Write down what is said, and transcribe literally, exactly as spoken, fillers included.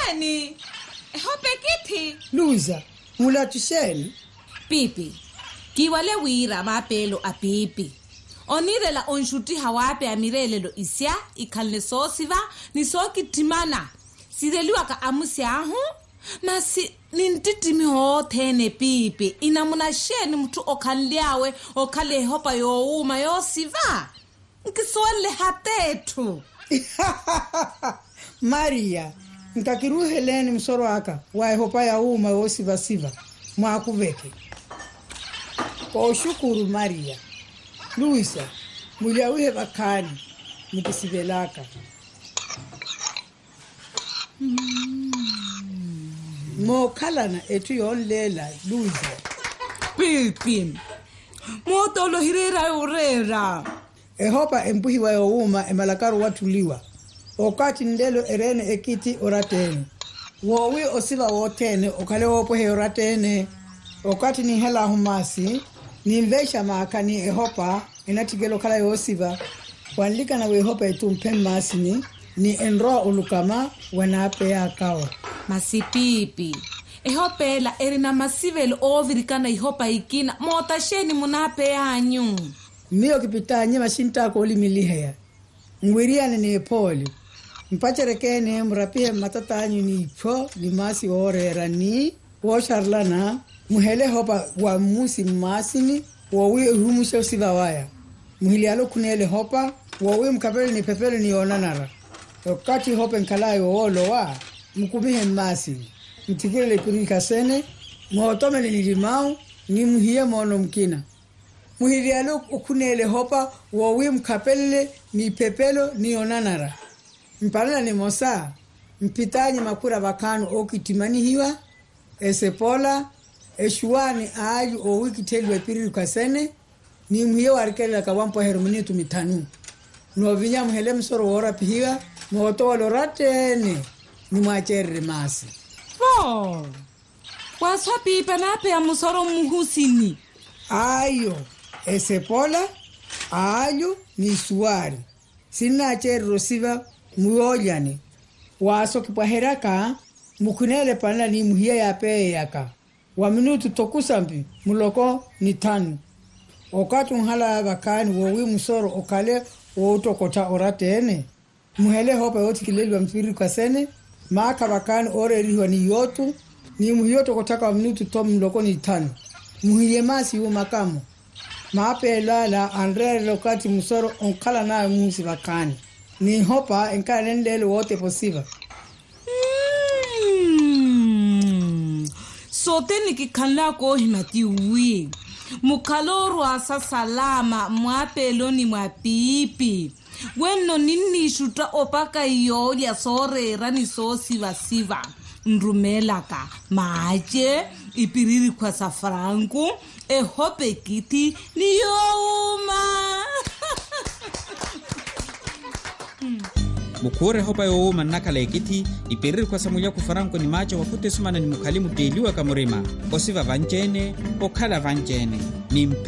sheni. Ehope kithi. Luza, mulatu sheni. Pipi. Kiwale wira mapelo a pipi. Onirela onshuti hawape amirelelo isya ikalne sosiva ni soki timana. Sireliwa ka amusi ahu. Masi nintitimi hothene pipi. Inamuna sheni mtu okanliawe okale hopa yo uma yo siva. Nkiswale hatetu. Maria, nkakiruheleni msoro aka wae hopa ya uma yo siva siva. Mwakuveke. Kwa ushukuru Maria. Luisa, muliawihe bakani mukisibelaka. Mm. Mokalana etu yonlela Luisa. Pipi. Motolo hirera urera. Ehopa empuhi wa youma emalakaru watuliwa. Okati ndelo erene ekiti oratene. Wowi osiva wotene okale wopohe oratene. Okati ni hela humasi. Ni mvesha maakani ehopa enatigelo kala yosiva. Wanlika na wehopa etu mpen masini. Ni enroa ulukama wanape ya kawa. Masipipi. Ehopela erina masivelo ovirikana ihopa ikina. Mota sheni munape ya anyu. Miyo kipita nyema shintako oli milihea. Ngwiriane ni epoli. Mpacherekene mrapihe matata anyu ni ipo. Ni masi orera ni. Washarlana. Muhele hopa wa musi masini. Wawi uhumusha usiva waya. Muhili alo kunele hopa. Wawi mkapele ni pepele ni onanara. Wakati hopa nkalayo olo wa. Mkumihe masini. Mtikile kurika sene. Mwotome ni limau. Ni muhiye mono mkina. Muhili alo ukunele hopa. Wawi mkapele ni pepelo ni onanara. Mpalana ni mosa. Mpitanyi makura wakanu okitimani hiwa. Esepola. Eshuani aaju o wiki telu epiri kasene ni muhiye warikela kawampo herumini tumitanu no vinya muhele msoro ora pihiga moto walorate ni mwachere masi oh waswa pipa nape ya musoro muhusini ayo esepola aaju ni suari sina chere rosiva muoyani waso kipaheraka mukunele pana ni muhiye ya pe yaka wa minutu tokusambi muloko ni tanu. Okati unhala bakani wowi musoro okale wotokota oratene. Muhele hopa yoti kileli wa mpiri kwa sene. Maaka bakani ore riwa ni yotu. Ni muhiyoto kotaka wa minutu tomu muloko ni tanu. Muhiye masi yu makamu. Maape lala andre lokati musoro onkala na musi bakani. Ni hopa enkala nendele wote posiva. Soteni kikala ko himati wi. Mukaloru asa salama mwapelo ni mwapipi. Weno nini shuta opaka iyo ya sore rani so siva siva. Nrumelaka maaje ipiriri kwa safranku. Ehope kiti ni youma. Mukure hopa yo manakala ekiti ipiriri kwa samulia kufaranko ni macho wakute sumana ni mukalimu deliwa kamurima osiva vanjene okala vanjene ni mpe